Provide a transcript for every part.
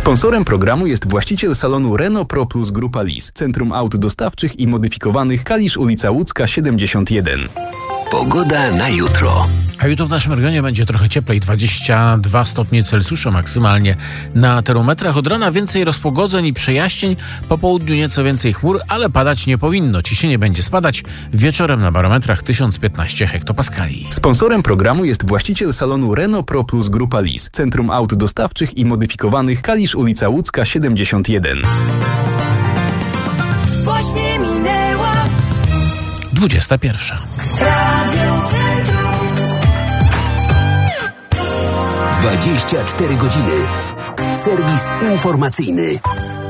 Sponsorem programu jest właściciel salonu Renault Pro Plus Grupa Lis, Centrum Aut Dostawczych i Modyfikowanych, Kalisz, ulica Łódzka 71. Pogoda na jutro. A jutro w naszym regionie będzie trochę cieplej, 22 stopnie Celsjusza maksymalnie na termometrach. Od rana więcej rozpogodzeń i przejaśnień, po południu nieco więcej chmur, ale padać nie powinno. Ciśnienie będzie spadać, wieczorem na barometrach 1015 hektopaskali. Sponsorem programu jest właściciel salonu Renault Pro Plus Grupa Lis, Centrum Aut Dostawczych i Modyfikowanych, Kalisz, ulica Łódzka 71. Właśnie minęła 21. Radio Centrum. 24 godziny. Serwis informacyjny.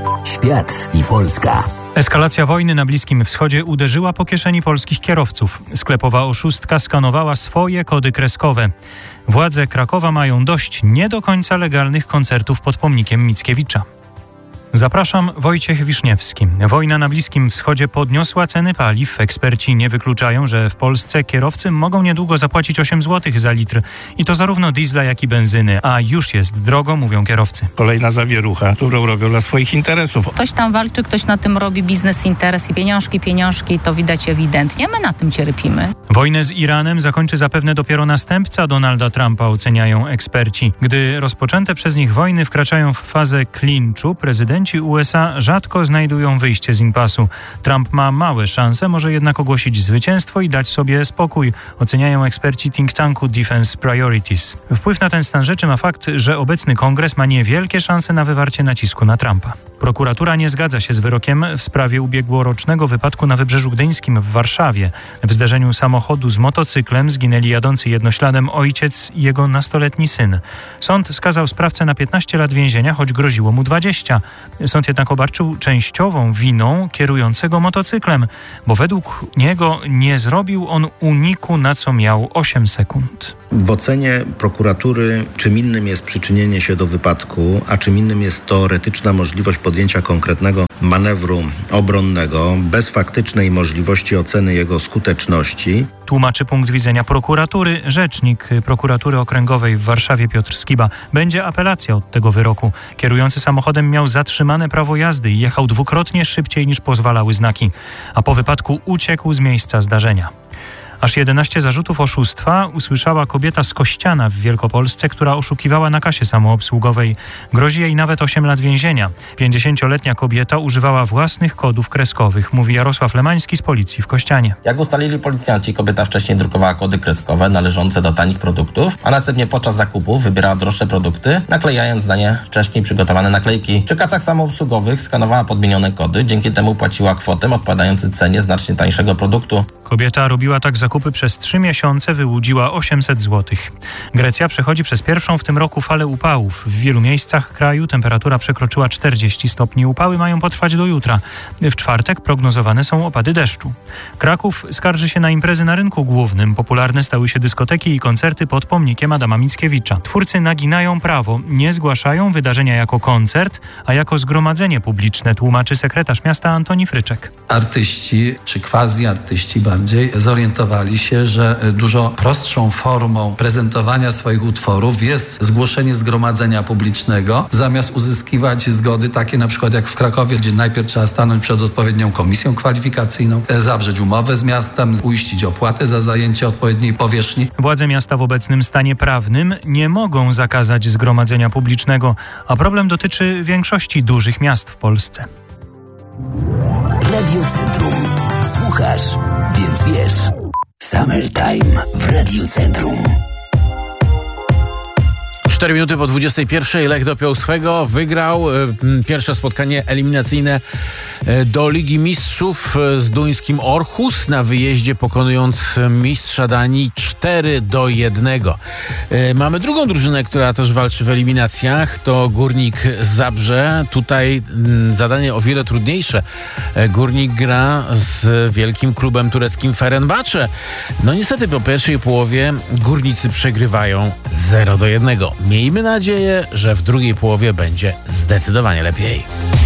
Świat i Polska. Eskalacja wojny na Bliskim Wschodzie uderzyła po kieszeni polskich kierowców. Sklepowa oszustka skanowała swoje kody kreskowe. Władze Krakowa mają dość nie do końca legalnych koncertów pod pomnikiem Mickiewicza. Zapraszam, Wojciech Wiszniewski. Wojna na Bliskim Wschodzie podniosła ceny paliw. Eksperci nie wykluczają, że w Polsce kierowcy mogą niedługo zapłacić 8 zł za litr. I to zarówno diesla, jak i benzyny. A już jest drogo, mówią kierowcy. Kolejna zawierucha, którą robią dla swoich interesów. Ktoś tam walczy, ktoś na tym robi biznes, interes i pieniążki, to widać ewidentnie. My na tym cierpimy. Wojnę z Iranem zakończy zapewne dopiero następca Donalda Trumpa, oceniają eksperci. Gdy rozpoczęte przez nich wojny wkraczają w fazę klinczu, prezydenci USA rzadko znajdują wyjście z impasu. Trump ma małe szanse, może jednak ogłosić zwycięstwo i dać sobie spokój, oceniają eksperci think tanku Defense Priorities. Wpływ na ten stan rzeczy ma fakt, że obecny kongres ma niewielkie szanse na wywarcie nacisku na Trumpa. Prokuratura nie zgadza się z wyrokiem w sprawie ubiegłorocznego wypadku na Wybrzeżu Gdyńskim w Warszawie. W zderzeniu samochodu z motocyklem zginęli jadący jednośladem ojciec i jego nastoletni syn. Sąd skazał sprawcę na 15 lat więzienia, choć groziło mu 20. Sąd jednak obarczył częściową winą kierującego motocyklem, bo według niego nie zrobił on uniku, na co miał 8 sekund. W ocenie prokuratury czym innym jest przyczynienie się do wypadku, a czym innym jest teoretyczna możliwość podjęcia konkretnego manewru obronnego bez faktycznej możliwości oceny jego skuteczności. Tłumaczy punkt widzenia prokuratury rzecznik prokuratury okręgowej w Warszawie Piotr Skiba. Będzie apelacja od tego wyroku. Kierujący samochodem miał zatrzymane prawo jazdy i jechał dwukrotnie szybciej niż pozwalały znaki, a po wypadku uciekł z miejsca zdarzenia. Aż 11 zarzutów oszustwa usłyszała kobieta z Kościana w Wielkopolsce, która oszukiwała na kasie samoobsługowej. Grozi jej nawet 8 lat więzienia. 50-letnia kobieta używała własnych kodów kreskowych, mówi Jarosław Lemański z policji w Kościanie. Jak ustalili policjanci, kobieta wcześniej drukowała kody kreskowe należące do tanich produktów, a następnie podczas zakupu wybierała droższe produkty, naklejając na nie wcześniej przygotowane naklejki. Przy kasach samoobsługowych skanowała podmienione kody, dzięki temu płaciła kwotę odpowiadającą cenie znacznie tańszego produktu. Kobieta robiła tak zakupy przez 3 miesiące, wyłudziła 800 zł. Grecja przechodzi przez pierwszą w tym roku falę upałów. W wielu miejscach kraju temperatura przekroczyła 40 stopni. Upały mają potrwać do jutra. W czwartek prognozowane są opady deszczu. Kraków skarży się na imprezy na rynku głównym. Popularne stały się dyskoteki i koncerty pod pomnikiem Adama Mickiewicza. Twórcy naginają prawo. Nie zgłaszają wydarzenia jako koncert, a jako zgromadzenie publiczne, tłumaczy sekretarz miasta Antoni Fryczek. Artyści, czy quasi-artyści bardziej, zorientowali się, że dużo prostszą formą prezentowania swoich utworów jest zgłoszenie zgromadzenia publicznego, zamiast uzyskiwać zgody takie na przykład jak w Krakowie, gdzie najpierw trzeba stanąć przed odpowiednią komisją kwalifikacyjną, zawrzeć umowę z miastem, uiścić opłatę za zajęcie odpowiedniej powierzchni. Władze miasta w obecnym stanie prawnym nie mogą zakazać zgromadzenia publicznego, a problem dotyczy większości dużych miast w Polsce. Radio Centrum. Słuchasz, więc wiesz. Summertime w Radio Centrum. 4 minuty po 21. Lech dopiął swego, wygrał pierwsze spotkanie eliminacyjne do Ligi Mistrzów z duńskim Aarhus na wyjeździe, pokonując mistrza Danii 4-1. Mamy drugą drużynę, która też walczy w eliminacjach, to Górnik Zabrze. Tutaj zadanie o wiele trudniejsze. Górnik gra z wielkim klubem tureckim Fenerbahce. No niestety po pierwszej połowie górnicy przegrywają 0-1. Miejmy nadzieję, że w drugiej połowie będzie zdecydowanie lepiej.